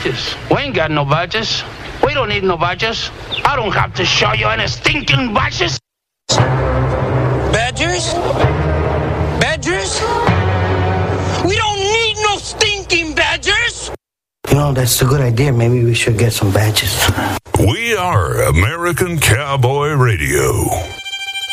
badges. We ain't got no badges. We don't need no badges. I don't have to show you any stinking badges. Badgers? Badgers? We don't need no stinking badgers! You know, that's a good idea. Maybe we should get some badges. We are American Cowboy Radio.